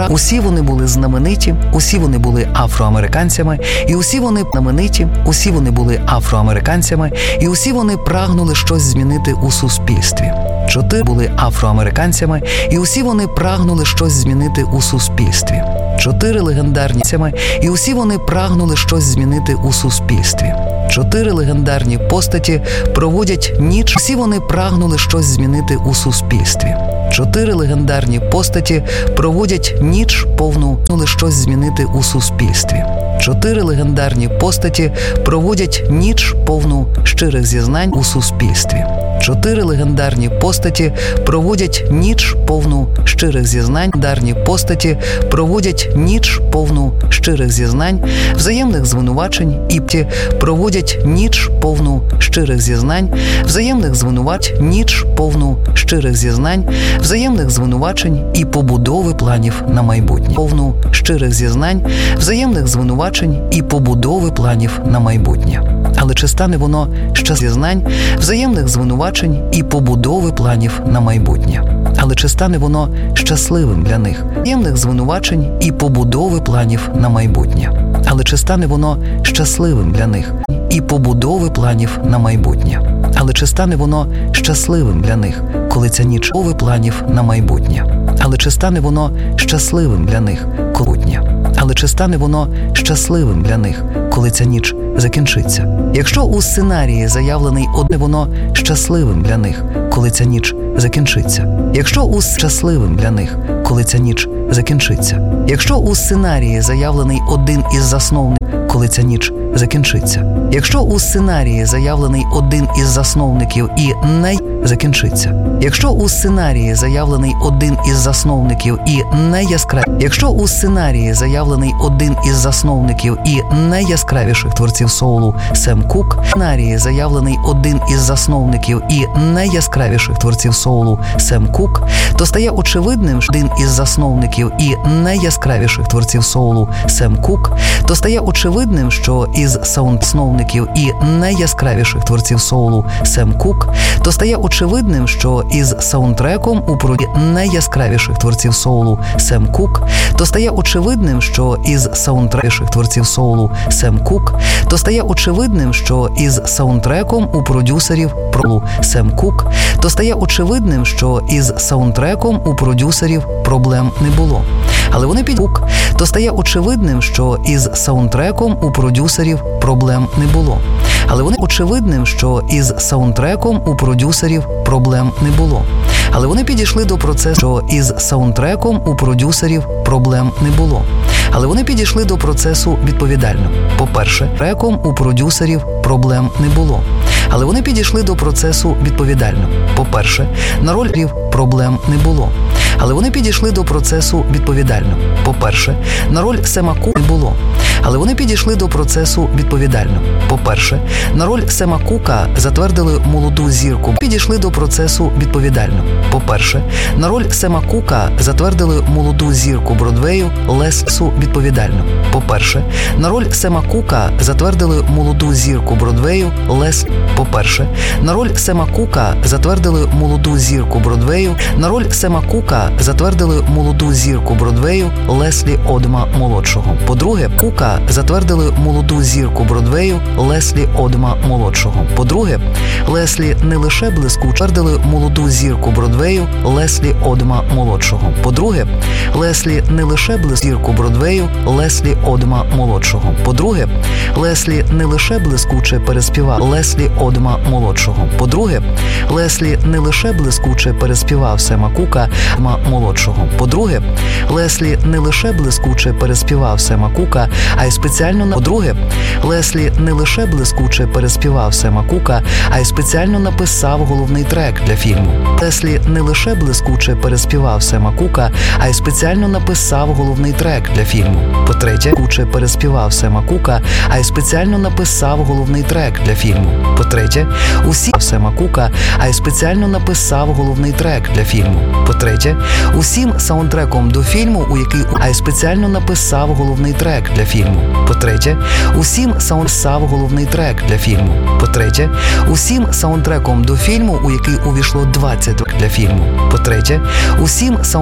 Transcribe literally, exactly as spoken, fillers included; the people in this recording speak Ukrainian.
пра... Усі вони були знамениті, усі вони були афроамериканцями, і усі вони знамениті, усі вони були афроамериканцями, і усі вони прагнули щось змінити у суспільстві. Чотири були афроамериканцями, і усі вони прагнули щось змінити у суспільстві. Чотири легендарні цями, і усі вони прагнули щось змінити у суспільстві. Чотири легендарні постаті проводять ніч, усі вони прагнули щось змінити у суспільстві. Чотири легендарні постаті проводять ніч повну, прагнули щось змінити у суспільстві. Чотири легендарні постаті проводять ніч повну щирих зізнань у суспільстві. Чотири легендарні постаті проводять ніч повну щирих зізнань. Легендарні постаті проводять ніч повну щирих зізнань, взаємних звинувачень і проводять ніч повну щирих зізнань, взаємних звинувачень, ніч повну щирих зізнань, взаємних звинувачень і побудови планів на майбутнє. Повну щирих зізнань, взаємних звинувачень і побудови планів на майбутнє. Але чи стане воно ще зізнань, взаємних звинувачень і побудови планів на майбутнє? Але чи стане воно щасливим для них? Взаємних звинувачень і побудови планів на майбутнє. Але чи стане воно щасливим для них? І побудови планів на майбутнє. Але чи стане воно щасливим для них, коли ця ніч побудови планів на майбутнє? Але чи стане воно щасливим для них, коли Але чи стане воно щасливим для них, коли ця ніч закінчиться? Якщо у сценарії заявлений одне, воно щасливим для них, коли ця ніч закінчиться. Якщо у щасливим для них, коли ця ніч закінчиться. Якщо у сценарії заявлений один із засновників, коли ця ніч закінчиться. Якщо у сценарії заявлений один із засновників і не закінчиться. Якщо у сценарії заявлений один із засновників і найяскравіших, якщо у сценарії заявлений один із засновників і найяскравіших творців соулу Сем Кук, в сценарії заявлений один із засновників і найяскравіших творців соулу Сем Кук, то стає очевидним, що один із засновників і найяскравіших творців соулу Сем Кук, то стає очевидним, що із саундсновників і найяскравіших творців соулу Сем Кук, то стає очевидним, що із саундтреком у проді найяскравіших творців соулу Сем Кук, то стає очевидним, що із саундтреком творців соулу Сем Кук, то стає очевидним, що із саундтреком у продюсерів про Сем Кук, то стає очевидним, що із саундтреком у продюсерів проблем не було. Але вони під Кук, то стає очевидним, що із саундтреком у продюсерів проблем не було. Але вони очевидним, що із саундтреком у продюсерів проблем не було. Але вони підійшли до процесу, що із саундтреком у продюсерів проблем не було. Але вони підійшли до процесу відповідально. По-перше, треком у продюсерів проблем не було. Але вони підійшли до процесу відповідально. По-перше, на роль проблем не було. Але вони підійшли до процесу відповідально. По-перше, на роль Сема Кука не було. Але вони підійшли до процесу відповідально. По-перше, на роль Сема Кука затвердили молоду зірку. Підійшли до процесу відповідально. По-перше, на роль Сема Кука затвердили молоду зірку Бродвею Лесу відповідально. По-перше, на роль Сема Кука затвердили молоду зірку Бродвею Лес. По-перше, на роль Сема Кука затвердили молоду зірку Бродвею. На роль Сема Кука затвердили молоду зірку Бродвею Леслі Одма молодшого. По-друге, Кука затвердили молоду зірку Бродвею Леслі Одма молодшого. По-друге, Леслі не лише блискуче затвердили молоду зірку Бродвею Леслі Одма молодшого. По-друге, Леслі не лише блискучу Бродвею Леслі Одма молодшого. По-друге, Леслі не лише блискуче переспівав Леслі Одма молодшого. По-друге, Леслі не лише блискуче переспівав Сема Кука Одма молодшого. По-друге, Леслі не лише блискуче переспівав Сема Кука, а й спеціально на по-друге, Леслі не лише блискуче переспівав Сема Кука, а й спеціально написав головний трек для фільму. Леслі не лише блискуче переспівав Сема Кука, а й спеціально написав головний трек для фільму. По-третє, блискуче переспівав Сема Кука, а й спеціально написав головний трек для фільму. По-третє, усі Сема Кука, а й спеціально написав головний трек для фільму. По-третє, усім саундтреком до фільму, у який а й спеціально написав головний трек для фільму. По-третє, усім саундсав головний трек для фільму. По-третє, усім саундтреком до фільму, у який увійшло двадцять для фільму. По-третє, усім саунд